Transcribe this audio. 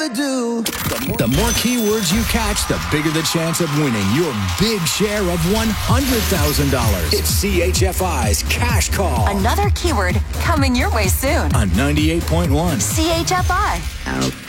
The more keywords you catch, the bigger the chance of winning your big share of $100,000. It's CHFI's Cash Call. Another keyword coming your way soon. On 98.1. CHFI.